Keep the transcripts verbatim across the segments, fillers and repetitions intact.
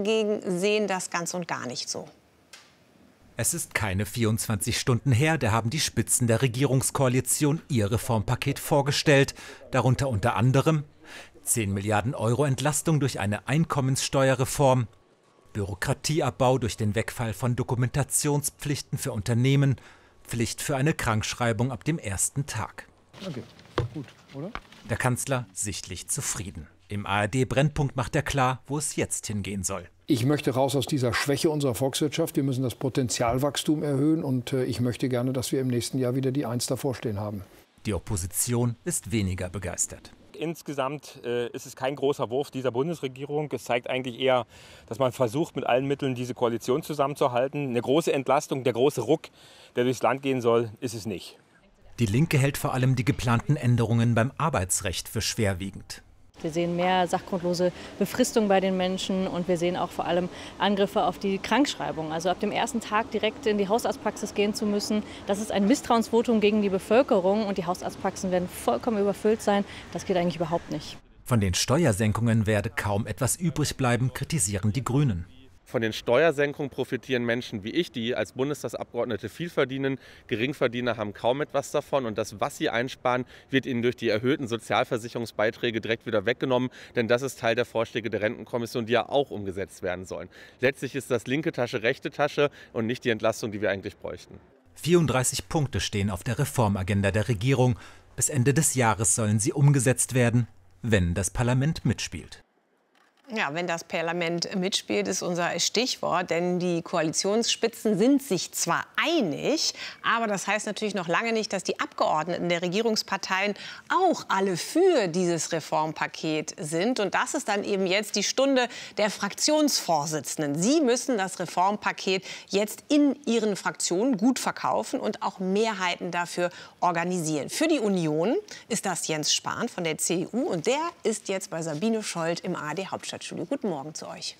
hingegen sehen das ganz und gar nicht so. Es ist keine vierundzwanzig Stunden her, da haben die Spitzen der Regierungskoalition ihr Reformpaket vorgestellt. Darunter unter anderem zehn Milliarden Euro Entlastung durch eine Einkommenssteuerreform, Bürokratieabbau durch den Wegfall von Dokumentationspflichten für Unternehmen, Pflicht für eine Krankschreibung ab dem ersten Tag. Okay, gut, oder? Der Kanzler sichtlich zufrieden. Im A R D-Brennpunkt macht er klar, wo es jetzt hingehen soll. Ich möchte raus aus dieser Schwäche unserer Volkswirtschaft. Wir müssen das Potenzialwachstum erhöhen. Und äh, ich möchte gerne, dass wir im nächsten Jahr wieder die Eins davor stehen haben. Die Opposition ist weniger begeistert. Insgesamt äh, ist es kein großer Wurf dieser Bundesregierung. Es zeigt eigentlich eher, dass man versucht, mit allen Mitteln diese Koalition zusammenzuhalten. Eine große Entlastung, der große Ruck, der durchs Land gehen soll, ist es nicht. Die Linke hält vor allem die geplanten Änderungen beim Arbeitsrecht für schwerwiegend. Wir sehen mehr sachgrundlose Befristung bei den Menschen und wir sehen auch vor allem Angriffe auf die Krankschreibung. Also ab dem ersten Tag direkt in die Hausarztpraxis gehen zu müssen, das ist ein Misstrauensvotum gegen die Bevölkerung und die Hausarztpraxen werden vollkommen überfüllt sein. Das geht eigentlich überhaupt nicht. Von den Steuersenkungen werde kaum etwas übrig bleiben, kritisieren die Grünen. Von den Steuersenkungen profitieren Menschen wie ich, die als Bundestagsabgeordnete viel verdienen. Geringverdiener haben kaum etwas davon. Und das, was sie einsparen, wird ihnen durch die erhöhten Sozialversicherungsbeiträge direkt wieder weggenommen. Denn das ist Teil der Vorschläge der Rentenkommission, die ja auch umgesetzt werden sollen. Letztlich ist das linke Tasche, rechte Tasche und nicht die Entlastung, die wir eigentlich bräuchten. vierunddreißig Punkte stehen auf der Reformagenda der Regierung. Bis Ende des Jahres sollen sie umgesetzt werden, wenn das Parlament mitspielt. Ja, wenn das Parlament mitspielt, ist unser Stichwort. Denn die Koalitionsspitzen sind sich zwar einig, aber das heißt natürlich noch lange nicht, dass die Abgeordneten der Regierungsparteien auch alle für dieses Reformpaket sind. Und das ist dann eben jetzt die Stunde der Fraktionsvorsitzenden. Sie müssen das Reformpaket jetzt in ihren Fraktionen gut verkaufen und auch Mehrheiten dafür organisieren. Für die Union ist das Jens Spahn von der C D U. Und der ist jetzt bei Sabine Scholz im A R D-Hauptstadtstudio. Guten Morgen zu euch.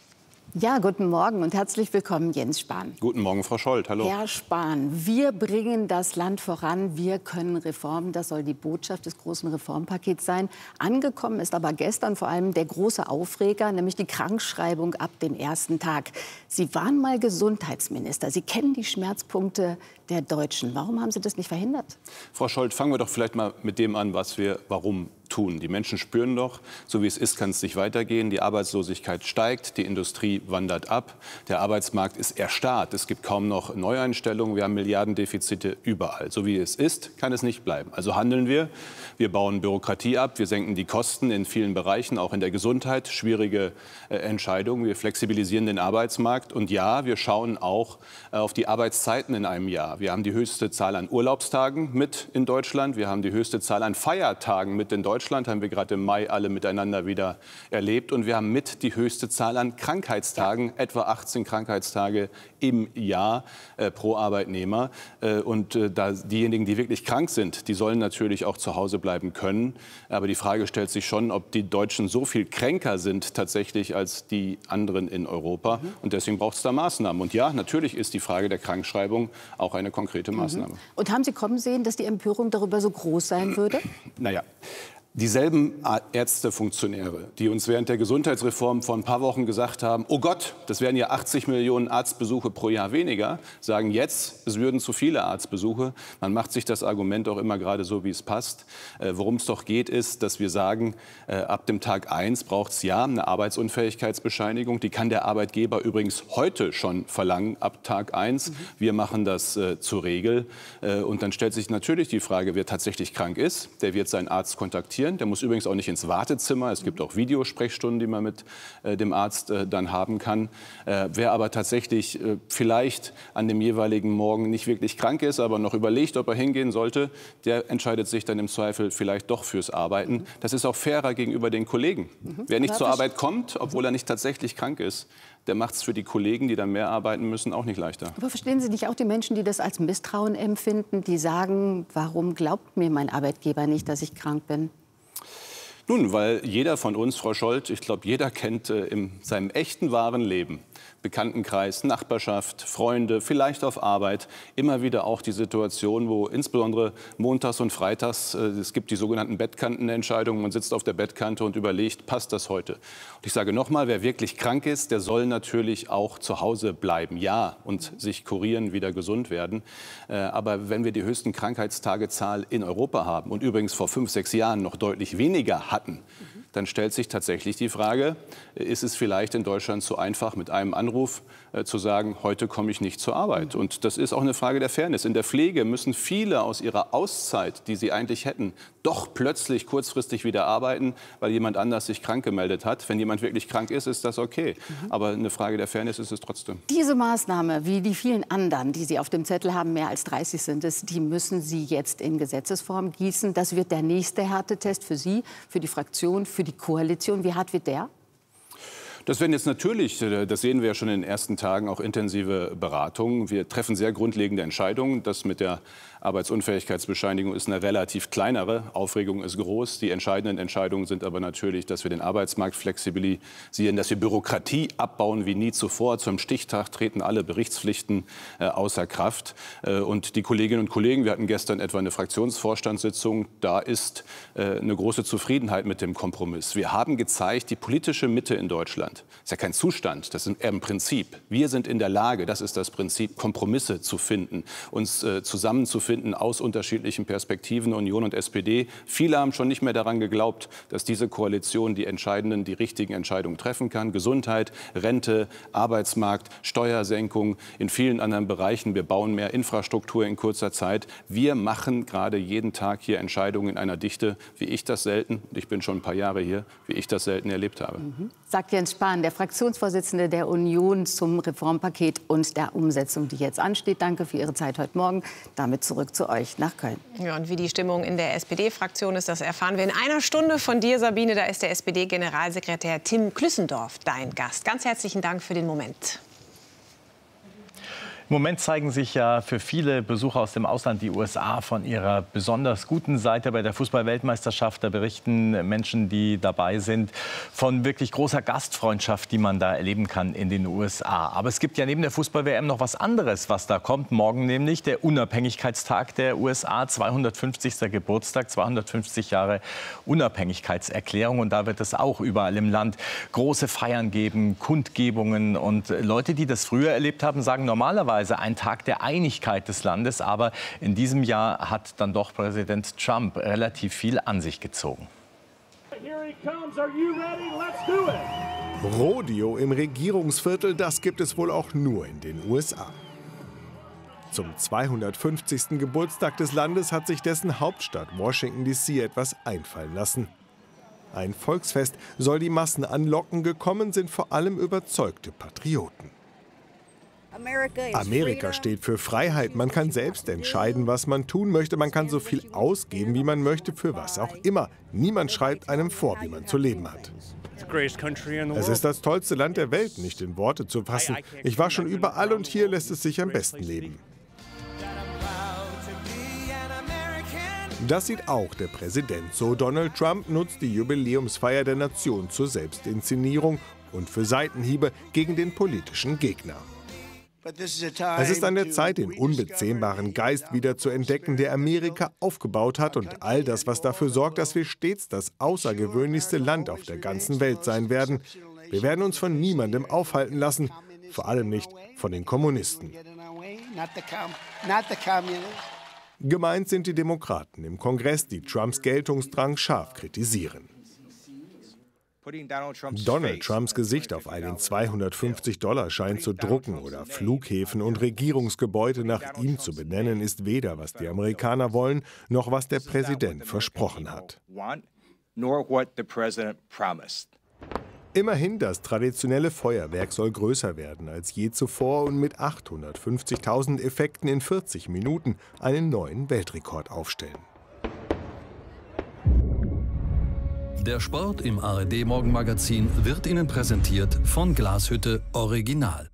Ja, guten Morgen und herzlich willkommen, Jens Spahn. Guten Morgen, Frau Scholz. Hallo. Herr Spahn, wir bringen das Land voran, wir können Reformen. Das soll die Botschaft des großen Reformpakets sein. Angekommen ist aber gestern vor allem der große Aufreger, nämlich die Krankschreibung ab dem ersten Tag. Sie waren mal Gesundheitsminister. Sie kennen die Schmerzpunkte der Deutschen. Warum haben Sie das nicht verhindert? Frau Scholz, fangen wir doch vielleicht mal mit dem an, was wir warum tun. Die Menschen spüren doch, so wie es ist, kann es nicht weitergehen. Die Arbeitslosigkeit steigt, die Industrie wandert ab, der Arbeitsmarkt ist erstarrt. Es gibt kaum noch Neueinstellungen, wir haben Milliardendefizite überall. So wie es ist, kann es nicht bleiben. Also handeln wir. Wir bauen Bürokratie ab, wir senken die Kosten in vielen Bereichen, auch in der Gesundheit. Schwierige äh, Entscheidungen. Wir flexibilisieren den Arbeitsmarkt. Und ja, wir schauen auch äh, auf die Arbeitszeiten in einem Jahr. Wir haben die höchste Zahl an Urlaubstagen mit in Deutschland. Wir haben die höchste Zahl an Feiertagen mit in Deutschland. Deutschland haben wir gerade im Mai alle miteinander wieder erlebt. Und wir haben mit die höchste Zahl an Krankheitstagen, etwa achtzehn Krankheitstage im Jahr äh, pro Arbeitnehmer. Äh, und äh, da diejenigen, die wirklich krank sind, die sollen natürlich auch zu Hause bleiben können. Aber die Frage stellt sich schon, ob die Deutschen so viel kränker sind tatsächlich als die anderen in Europa. Mhm. Und deswegen braucht es da Maßnahmen. Und ja, natürlich ist die Frage der Krankschreibung auch eine konkrete Maßnahme. Mhm. Und haben Sie kommen sehen, dass die Empörung darüber so groß sein würde? Naja. Dieselben Ärzte, Funktionäre, die uns während der Gesundheitsreform vor ein paar Wochen gesagt haben, oh Gott, das wären ja achtzig Millionen Arztbesuche pro Jahr weniger, sagen jetzt, es würden zu viele Arztbesuche. Man macht sich das Argument auch immer gerade so, wie es passt. Äh, worum es doch geht, ist, dass wir sagen, äh, ab dem Tag eins braucht es ja eine Arbeitsunfähigkeitsbescheinigung. Die kann der Arbeitgeber übrigens heute schon verlangen, ab Tag eins. Mhm. Wir machen das äh, zur Regel. Äh, und dann stellt sich natürlich die Frage, wer tatsächlich krank ist, der wird seinen Arzt kontaktieren. Der muss übrigens auch nicht ins Wartezimmer. Es gibt auch Videosprechstunden, die man mit äh, dem Arzt äh, dann haben kann. Äh, wer aber tatsächlich äh, vielleicht an dem jeweiligen Morgen nicht wirklich krank ist, aber noch überlegt, ob er hingehen sollte, der entscheidet sich dann im Zweifel vielleicht doch fürs Arbeiten. Das ist auch fairer gegenüber den Kollegen. Mhm. Wer nicht zur Arbeit kommt, obwohl er nicht tatsächlich krank ist, der macht es für die Kollegen, die dann mehr arbeiten müssen, auch nicht leichter. Aber verstehen Sie nicht auch die Menschen, die das als Misstrauen empfinden, die sagen, warum glaubt mir mein Arbeitgeber nicht, dass ich krank bin? Nun, weil jeder von uns, Frau Scholz, ich glaube, jeder kennt äh, in seinem echten, wahren Leben, Bekanntenkreis, Nachbarschaft, Freunde, vielleicht auf Arbeit, immer wieder auch die Situation, wo insbesondere montags und freitags, äh, es gibt die sogenannten Bettkantenentscheidungen, man sitzt auf der Bettkante und überlegt, passt das heute? Und ich sage nochmal, wer wirklich krank ist, der soll natürlich auch zu Hause bleiben, ja, und sich kurieren, wieder gesund werden. Äh, aber wenn wir die höchsten Krankheitstagezahl in Europa haben und übrigens vor fünf, sechs Jahren noch deutlich weniger hatten, dann stellt sich tatsächlich die Frage, ist es vielleicht in Deutschland zu einfach, mit einem Anruf äh, zu sagen, heute komme ich nicht zur Arbeit? Und das ist auch eine Frage der Fairness. In der Pflege müssen viele aus ihrer Auszeit, die sie eigentlich hätten, doch plötzlich kurzfristig wieder arbeiten, weil jemand anders sich krank gemeldet hat. Wenn jemand wirklich krank ist, ist das okay. Mhm. Aber eine Frage der Fairness ist es trotzdem. Diese Maßnahme, wie die vielen anderen, die Sie auf dem Zettel haben, mehr als dreißig sind es, die müssen Sie jetzt in Gesetzesform gießen. Das wird der nächste Härtetest für Sie, für die Fraktion, für die Koalition. Wie hart wird der? Das werden jetzt natürlich, das sehen wir ja schon in den ersten Tagen, auch intensive Beratungen. Wir treffen sehr grundlegende Entscheidungen. Das mit der Arbeitsunfähigkeitsbescheinigung ist eine relativ kleinere. Aufregung ist groß. Die entscheidenden Entscheidungen sind aber natürlich, dass wir den Arbeitsmarkt flexibilisieren, dass wir Bürokratie abbauen wie nie zuvor. Zum Stichtag treten alle Berichtspflichten äh, außer Kraft. Äh, und die Kolleginnen und Kollegen, wir hatten gestern etwa eine Fraktionsvorstandssitzung, da ist äh, eine große Zufriedenheit mit dem Kompromiss. Wir haben gezeigt, die politische Mitte in Deutschland, das ist ja kein Zustand, das ist eher ein Prinzip. Wir sind in der Lage, das ist das Prinzip, Kompromisse zu finden, uns äh, zusammenzufinden aus unterschiedlichen Perspektiven, Union und S P D. Viele haben schon nicht mehr daran geglaubt, dass diese Koalition die entscheidenden, die richtigen Entscheidungen treffen kann. Gesundheit, Rente, Arbeitsmarkt, Steuersenkung, in vielen anderen Bereichen. Wir bauen mehr Infrastruktur in kurzer Zeit. Wir machen gerade jeden Tag hier Entscheidungen in einer Dichte, wie ich das selten, und ich bin schon ein paar Jahre hier, wie ich das selten erlebt habe. Mhm. Sagt Jens Spahn, der Fraktionsvorsitzende der Union, zum Reformpaket und der Umsetzung, die jetzt ansteht. Danke für Ihre Zeit heute Morgen. Damit zurück zu euch nach Köln. Ja, und wie die Stimmung in der S P D-Fraktion ist, das erfahren wir in einer Stunde von dir, Sabine. Da ist der S P D-Generalsekretär Tim Klüssendorf dein Gast. Ganz herzlichen Dank für den Moment. Im Moment zeigen sich ja für viele Besucher aus dem Ausland die U S A von ihrer besonders guten Seite bei der Fußball-Weltmeisterschaft. Da berichten Menschen, die dabei sind, von wirklich großer Gastfreundschaft, die man da erleben kann in den U S A. Aber es gibt ja neben der Fußball-W M noch was anderes, was da kommt. Morgen nämlich der Unabhängigkeitstag der U S A, zweihundertfünfzigster Geburtstag, zweihundertfünfzig Jahre Unabhängigkeitserklärung. Und da wird es auch überall im Land große Feiern geben, Kundgebungen. Und Leute, die das früher erlebt haben, sagen normalerweise ein Tag der Einigkeit des Landes. Aber in diesem Jahr hat dann doch Präsident Trump relativ viel an sich gezogen. Rodeo im Regierungsviertel, das gibt es wohl auch nur in den U S A. Zum zweihundertfünfzigsten Geburtstag des Landes hat sich dessen Hauptstadt Washington D C etwas einfallen lassen. Ein Volksfest soll die Massen anlocken, gekommen sind vor allem überzeugte Patrioten. Amerika steht für Freiheit. Man kann selbst entscheiden, was man tun möchte. Man kann so viel ausgeben, wie man möchte, für was auch immer. Niemand schreibt einem vor, wie man zu leben hat. Es ist das tollste Land der Welt, nicht in Worte zu fassen. Ich war schon überall und hier lässt es sich am besten leben. Das sieht auch der Präsident so. Donald Trump nutzt die Jubiläumsfeier der Nation zur Selbstinszenierung und für Seitenhiebe gegen den politischen Gegner. Es ist an der Zeit, den unbezähmbaren Geist wieder zu entdecken, der Amerika aufgebaut hat und all das, was dafür sorgt, dass wir stets das außergewöhnlichste Land auf der ganzen Welt sein werden. Wir werden uns von niemandem aufhalten lassen, vor allem nicht von den Kommunisten. Gemeint sind die Demokraten im Kongress, die Trumps Geltungsdrang scharf kritisieren. Donald Trumps Gesicht auf einen zweihundertfünfzig-Dollar-Schein zu drucken oder Flughäfen und Regierungsgebäude nach ihm zu benennen, ist weder, was die Amerikaner wollen, noch was der Präsident versprochen hat. Immerhin, das traditionelle Feuerwerk soll größer werden als je zuvor und mit achthundertfünfzigtausend Effekten in vierzig Minuten einen neuen Weltrekord aufstellen. Der Sport im A R D-Morgenmagazin wird Ihnen präsentiert von Glashütte Original.